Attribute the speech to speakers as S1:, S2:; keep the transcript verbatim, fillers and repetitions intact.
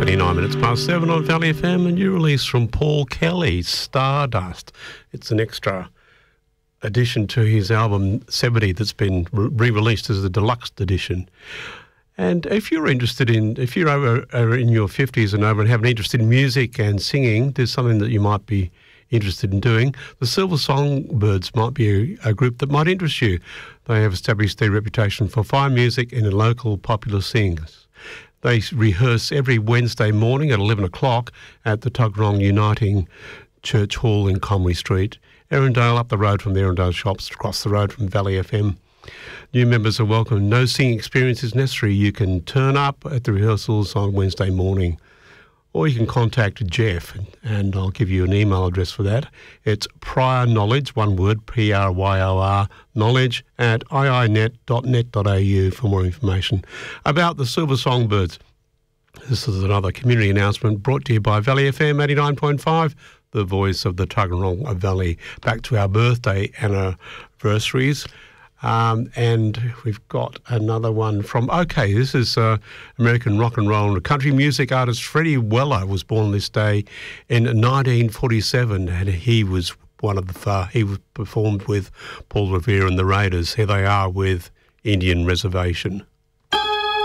S1: twenty-nine minutes past seven on Valley F M, and new release from Paul Kelly, Stardust. It's an extra addition to his album seventy that's been re-released as a deluxe edition. And if you're interested in, if you're over, over in your fifties and over and have an interest in music and singing, there's something that you might be interested in doing. The Silver Songbirds might be a, a group that might interest you. They have established their reputation for fine music and local popular singers. They rehearse every Wednesday morning at eleven o'clock at the Tuggeranong Uniting Church Hall in Comrie Street, Erindale, up the road from the Erindale Shops, across the road from Valley F M. New members are welcome. No singing experience is necessary. You can turn up at the rehearsals on Wednesday morning, or you can contact Jeff, and I'll give you an email address for that. It's Prior Knowledge, one word, P R Y O R, knowledge, at i i net dot net dot a u for more information about the Silver Songbirds. This is another community announcement brought to you by Valley F M eighty-nine point five, the voice of the Tuggeranong Valley. Back to our birthday anniversaries. Um, and we've got another one from, okay, this is uh, American rock and roll and country music artist Freddie Weller was born this day in nineteen forty-seven, and he was one of the, uh, he was performed with Paul Revere and the Raiders. Here they are with Indian Reservation.